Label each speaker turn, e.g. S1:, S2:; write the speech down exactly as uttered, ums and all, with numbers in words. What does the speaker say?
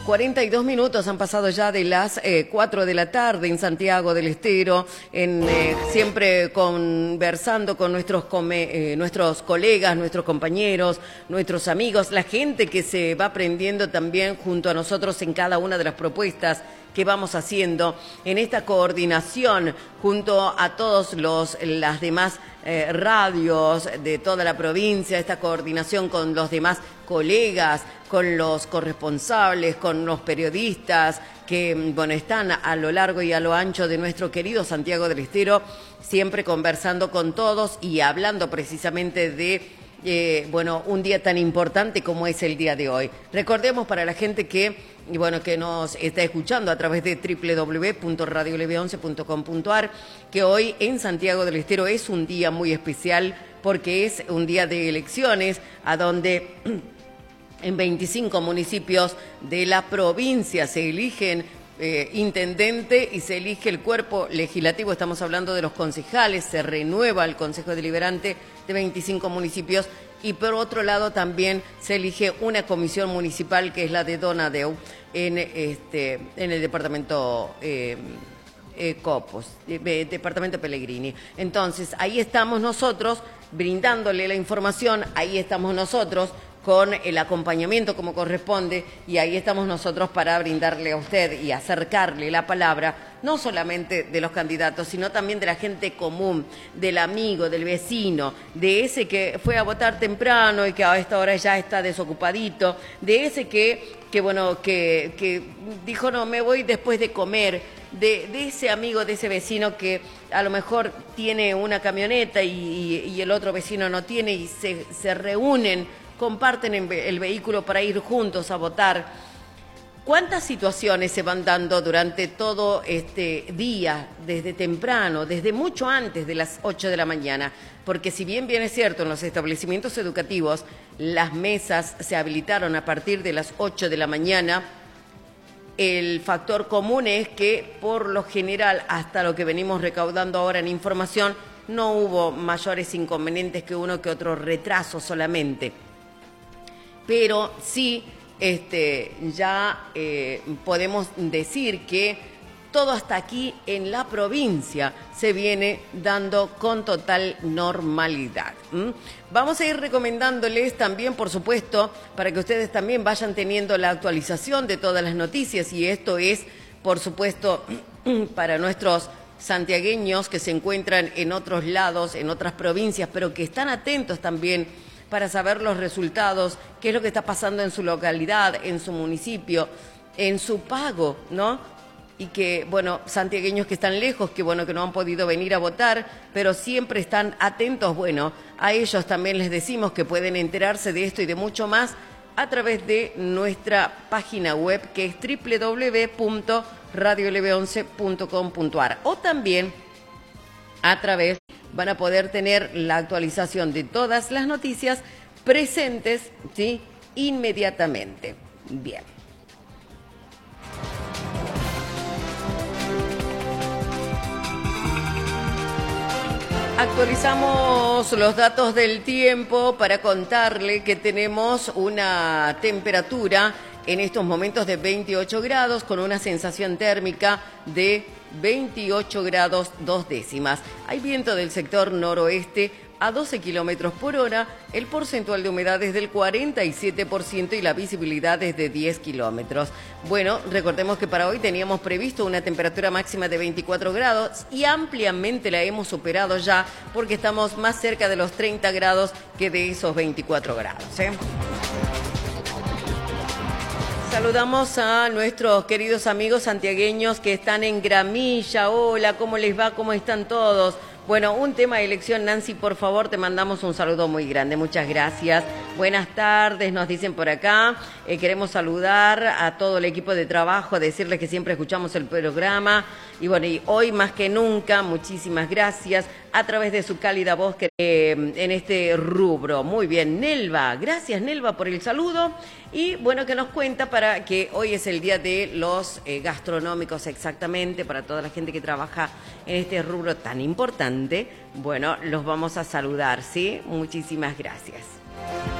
S1: cuarenta y dos minutos han pasado ya de las eh, cuatro de la tarde en Santiago del Estero, en, eh, siempre conversando con nuestros, come, eh, nuestros colegas, nuestros compañeros, nuestros amigos, la gente que se va aprendiendo también junto a nosotros en cada una de las propuestas que vamos haciendo en esta coordinación junto a todos los las demás eh, radios de toda la provincia, esta coordinación con los demás colegas, con los corresponsables, con los periodistas que bueno están a lo largo y a lo ancho de nuestro querido Santiago del Estero, siempre conversando con todos y hablando precisamente de Eh, bueno, un día tan importante como es el día de hoy. Recordemos para la gente que, bueno, que nos está escuchando a través de doble u doble u doble u punto radio l b once punto com punto a r que hoy en Santiago del Estero es un día muy especial porque es un día de elecciones a donde en veinticinco municipios de la provincia se eligen Eh, intendente y se elige el cuerpo legislativo. Estamos hablando de los concejales, se renueva el Consejo Deliberante de veinticinco municipios y por otro lado también se elige una comisión municipal que es la de Donadeu en, este, en el departamento eh, eh, Copos, eh, departamento Pellegrini. Entonces ahí estamos nosotros brindándole la información, ahí estamos nosotros con el acompañamiento como corresponde y ahí estamos nosotros para brindarle a usted y acercarle la palabra, no solamente de los candidatos, sino también de la gente común, del amigo, del vecino, de ese que fue a votar temprano y que a esta hora ya está desocupadito, de ese que, que bueno, que, que dijo no, me voy después de comer, de, de ese amigo, de ese vecino que a lo mejor tiene una camioneta y, y, y el otro vecino no tiene y se, se reúnen, comparten el vehículo para ir juntos a votar. ¿Cuántas situaciones se van dando durante todo este día, desde temprano, desde mucho antes de las ocho de la mañana? Porque si bien bien es cierto, en los establecimientos educativos las mesas se habilitaron a partir de las ocho de la mañana, el factor común es que por lo general, hasta lo que venimos recaudando ahora en información, no hubo mayores inconvenientes que uno que otro retraso solamente. Pero sí este, ya eh, podemos decir que todo hasta aquí en la provincia se viene dando con total normalidad. ¿Mm? Vamos a ir recomendándoles también, por supuesto, para que ustedes también vayan teniendo la actualización de todas las noticias y esto es, por supuesto, para nuestros santiagueños que se encuentran en otros lados, en otras provincias, pero que están atentos también para saber los resultados, qué es lo que está pasando en su localidad, en su municipio, en su pago, ¿no? Y que, bueno, santiagueños que están lejos, que, bueno, que no han podido venir a votar, pero siempre están atentos, bueno, a ellos también les decimos que pueden enterarse de esto y de mucho más a través de nuestra página web, que es doble u doble u doble u punto radio l b once punto com punto a r o también a través van a poder tener la actualización de todas las noticias presentes, ¿sí?, inmediatamente. Bien. Actualizamos los datos del tiempo para contarle que tenemos una temperatura en estos momentos de veintiocho grados con una sensación térmica de veintiocho grados dos décimas. Hay viento del sector noroeste a doce kilómetros por hora, el porcentual de humedad es del cuarenta y siete por ciento y la visibilidad es de diez kilómetros. Bueno, recordemos que para hoy teníamos previsto una temperatura máxima de veinticuatro grados y ampliamente la hemos superado ya porque estamos más cerca de los treinta grados que de esos veinticuatro grados, ¿eh? Saludamos a nuestros queridos amigos santiagueños que están en Gramilla. Hola, ¿cómo les va? ¿Cómo están todos? Bueno, un tema de elección, Nancy, por favor, te mandamos un saludo muy grande. Muchas gracias. Buenas tardes, nos dicen por acá. Eh, queremos saludar a todo el equipo de trabajo, decirles que siempre escuchamos el programa. Y bueno, y hoy más que nunca, muchísimas gracias a través de su cálida voz que, eh, en este rubro. Muy bien, Nelva. Gracias, Nelva, por el saludo. Y bueno, que nos cuenta para que hoy es el día de los eh, gastronómicos exactamente, para toda la gente que trabaja en este rubro tan importante. Bueno, los vamos a saludar, ¿sí? Muchísimas gracias.